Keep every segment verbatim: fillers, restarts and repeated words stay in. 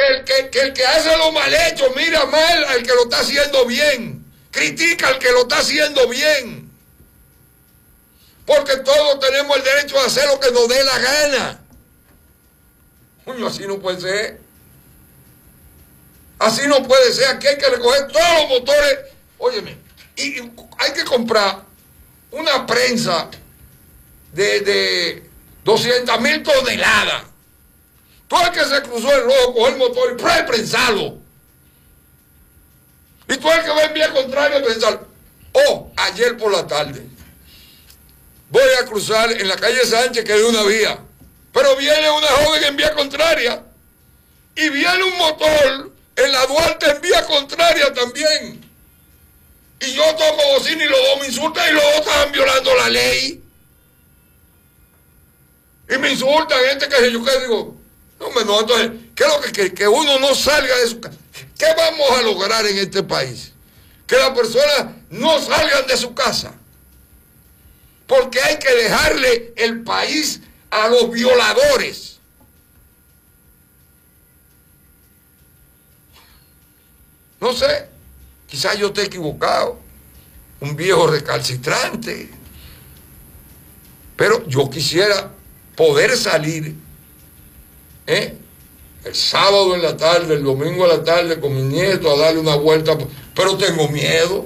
que el que, que el que hace lo mal hecho mira mal al que lo está haciendo bien, critica al que lo está haciendo bien, porque todos tenemos el derecho a hacer lo que nos dé la gana. Coño, así no puede ser. Así no puede ser. Aquí hay que recoger todos los motores. Óyeme, y, y hay que comprar una prensa de, de doscientas mil toneladas. Todo el que se cruzó el rojo, coger el motor y ¡pre! Prensarlo. Y todo el que va en vía contraria a prensarlo. Oh, ayer por la tarde voy a cruzar en la calle Sánchez, que es una vía, pero viene una joven en vía contraria y viene un motor en la Duarte en vía contraria también. Y yo toco bocina y los dos me insultan y los dos estaban violando la ley. Y me insultan, gente que se yo qué digo, no, no, entonces, ¿qué es lo que, que, que uno no salga de su casa? ¿Qué vamos a lograr en este país? Que las personas no salgan de su casa. Porque hay que dejarle el país a los violadores. No sé, quizás yo esté equivocado, un viejo recalcitrante, pero yo quisiera poder salir ¿eh? el sábado en la tarde, el domingo en la tarde con mi nieto a darle una vuelta, pero tengo miedo.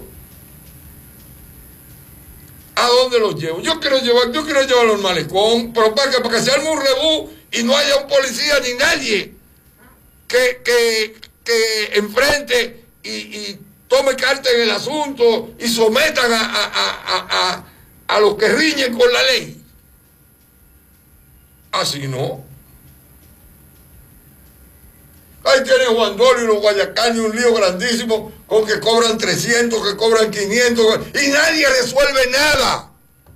¿A dónde los llevo? Yo quiero llevar, yo quiero llevarlo al malecón, pero para que, para que se arme un rebú y no haya un policía ni nadie que, que, que enfrente y, y tome carta en el asunto y sometan a, a, a, a, a los que riñen con la ley. Así no. Ahí tiene Juan Dolio y los Guayacanes un lío grandísimo con que cobran trescientos, que cobran quinientos y nadie resuelve nada.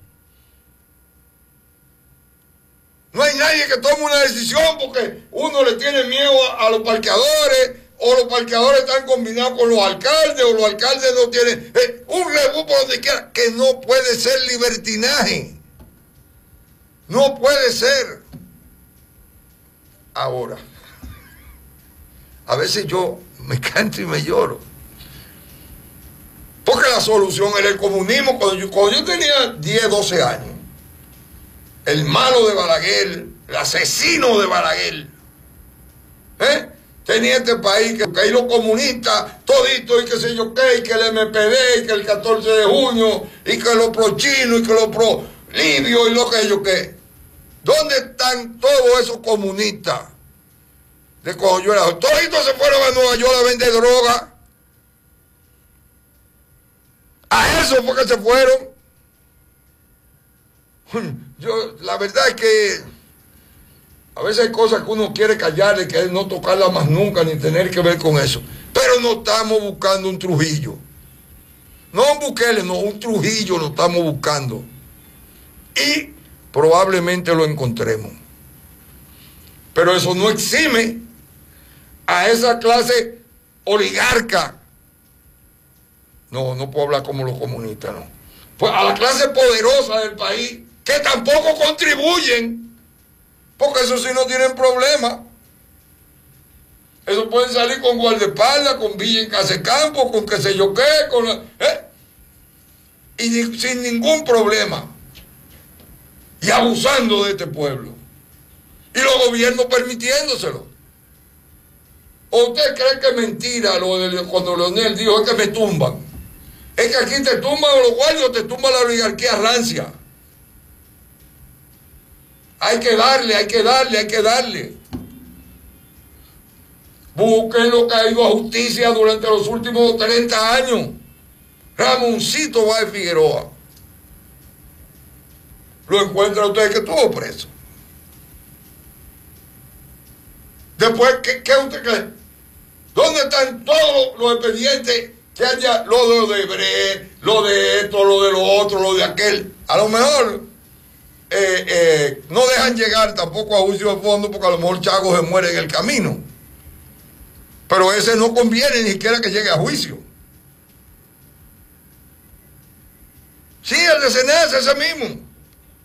No hay nadie que tome una decisión porque uno le tiene miedo a, a los parqueadores o los parqueadores están combinados con los alcaldes o los alcaldes no tienen eh, un rebú por donde quiera, que no puede ser libertinaje. No puede ser. Ahora, a veces yo me canto y me lloro. Porque la solución era el comunismo. Cuando yo, cuando yo tenía diez, doce años, el malo de Balaguer, el asesino de Balaguer, ¿eh? tenía este país, que, que ahí los comunistas, todito y qué sé yo qué, y que el M P D, y que el catorce de junio, y que los pro chinos, y que los pro libios, y lo que yo qué. ¿Dónde están todos esos comunistas? De cuando yo era, toditos se fueron a Nueva York a vender droga. A eso fue que se fueron. Yo, la verdad es que a veces hay cosas que uno quiere callarle, que es no tocarla más nunca, ni tener que ver con eso. Pero no estamos buscando un Trujillo. No un Bukele, no, un Trujillo lo estamos buscando. Y probablemente lo encontremos. Pero eso no exime a esa clase oligarca. No, no puedo hablar como los comunistas, no. Pues a la clase poderosa del país, que tampoco contribuyen, porque eso sí no tienen problema. Eso pueden salir con guardaespaldas, con Villa en Casecampo, con qué sé yo qué, con la, ¿eh? y ni, sin ningún problema. Y abusando de este pueblo. Y los gobiernos permitiéndoselo. ¿O usted cree que es mentira lo de cuando Leonel dijo es que me tumban? Es que aquí te tumban los guardias, te tumba la oligarquía rancia. Hay que darle, hay que darle, hay que darle. Busquen lo que ha ido a justicia durante los últimos treinta años. Ramoncito Báez Figueroa. Lo encuentra usted que estuvo preso. Después, ¿qué, qué usted cree? ¿Dónde están todos los expedientes que haya, lo de Odebrecht, lo de esto, lo de lo otro, lo de aquel? A lo mejor eh, eh, no dejan llegar tampoco a juicio de fondo porque a lo mejor Chago se muere en el camino. Pero ese no conviene ni siquiera que llegue a juicio. Sí, el de Senasa, ese mismo.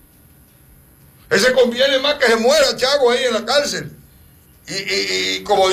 Ese conviene más que se muera Chago ahí en la cárcel. Y, y, y como